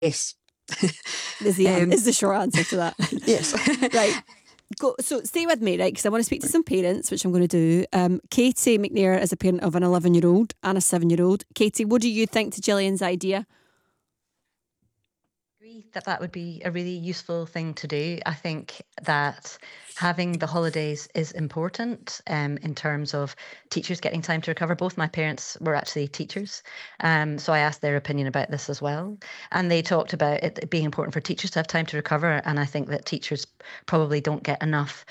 Yes. Is the short answer to that. Yes. Right. So stay with me, right? Because I want to speak to some parents, which I'm going to do. Katie McNair is a parent of an 11-year-old and a 7-year-old. Katie, what do you think to Gillian's idea? Agree that would be a really useful thing to do. I think that having the holidays is important in terms of teachers getting time to recover. Both my parents were actually teachers, so I asked their opinion about this as well. And they talked about it being important for teachers to have time to recover. And I think that teachers probably don't get enough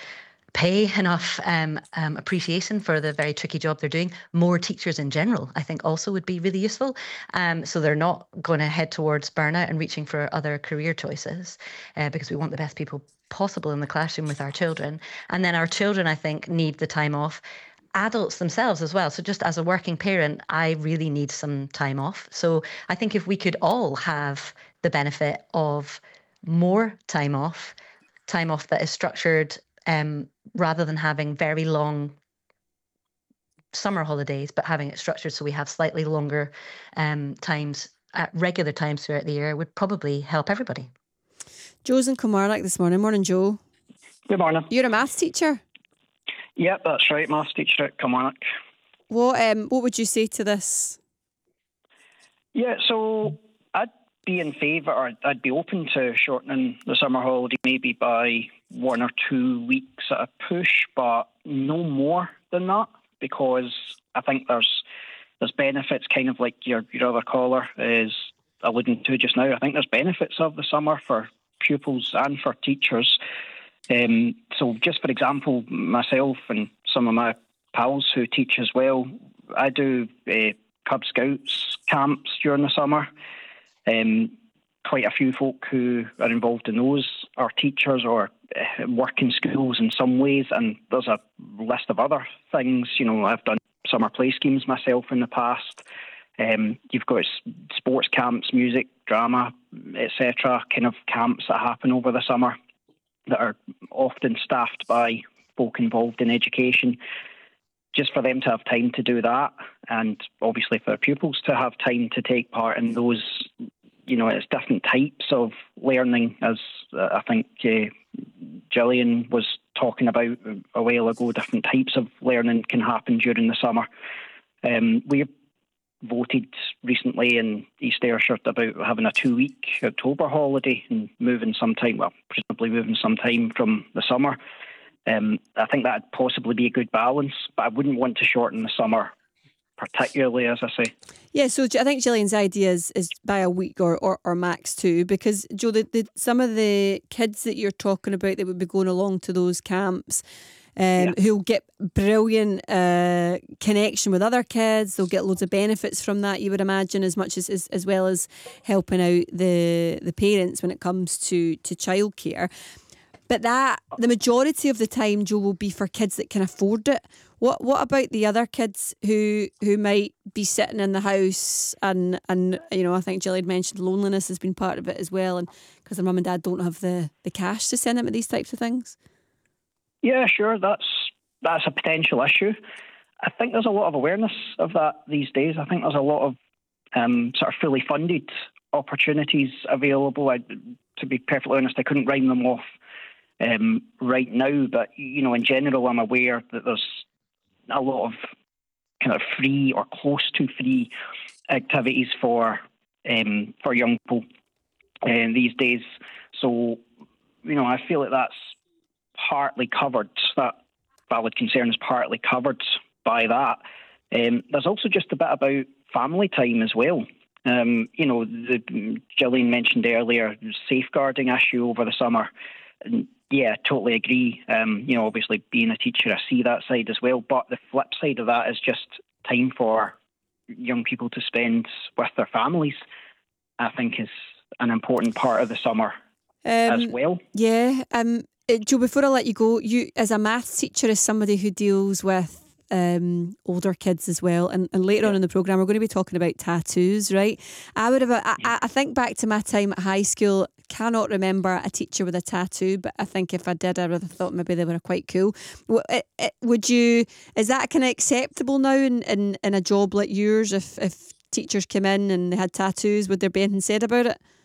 appreciation for the very tricky job they're doing. More teachers in general, I think, also would be really useful. So they're not going to head towards burnout and reaching for other career choices, because we want the best people possible in the classroom with our children. And then our children, I think, need the time off. Adults themselves as well. So just as a working parent, I really need some time off. So I think if we could all have the benefit of more time off that is structured, rather than having very long summer holidays, but having it structured so we have slightly longer times at regular times throughout the year, would probably help everybody. Joe's in Kilmarnock this morning. Morning, Joe. Good morning. You're a maths teacher? Yep, that's right. Maths teacher at Kilmarnock. What would you say to this? Yeah, so I'd be in favour, or I'd be open to shortening the summer holiday maybe by 1 or 2 weeks at a push, but no more than that, because I think there's benefits, kind of like your other caller is alluding to just now. I think there's benefits of the summer for pupils and for teachers. So just for example, myself and some of my pals who teach as well, I do Cub Scouts camps during the summer. Quite a few folk who are involved in those are teachers or work in schools in some ways, and there's a list of other things. You know, I've done summer play schemes myself in the past. You've got sports camps, music, drama, etc., kind of camps that happen over the summer that are often staffed by folk involved in education. Just for them to have time to do that, and obviously for pupils to have time to take part in those, you know, it's different types of learning, as I think Gillian was talking about a while ago. Different types of learning can happen during the summer. We voted recently in East Ayrshire about having a 2-week October holiday and presumably moving some time from the summer. I think that'd possibly be a good balance, but I wouldn't want to shorten the summer particularly, as I say. Yeah, so I think Gillian's idea is by a week or max 2, because, Joe, some of the kids that you're talking about that would be going along to those camps, who'll get brilliant connection with other kids, they'll get loads of benefits from that, you would imagine, as much as well as helping out the parents when it comes to childcare. But the majority of the time, Joe, will be for kids that can afford it. What about the other kids who might be sitting in the house and you know, I think Gillian mentioned loneliness has been part of it as well, and because their mum and dad don't have the cash to send them at these types of things? Yeah, sure, that's a potential issue. I think there's a lot of awareness of that these days. I think there's a lot of sort of fully funded opportunities available. To be perfectly honest, I couldn't rhyme them off right now, but you know, in general, I'm aware that there's a lot of kind of free or close to free activities for young people these days. So, you know, I feel like that's partly covered. That valid concern is partly covered by that. There's also just a bit about family time as well. You know, Gillian mentioned earlier the safeguarding issue over the summer. Yeah, totally agree. You know, obviously being a teacher, I see that side as well. But the flip side of that is just time for young people to spend with their families, I think, is an important part of the summer as well. Yeah. Joe, before I let you go, you as a maths teacher, as somebody who deals with older kids as well, and later on in the programme we're going to be talking about tattoos, right? I think back to my time at high school, cannot remember a teacher with a tattoo, but I think if I did, I would have thought maybe they were quite cool. Is that kind of acceptable now in a job like yours? If teachers came in and they had tattoos, would there be anything said about it?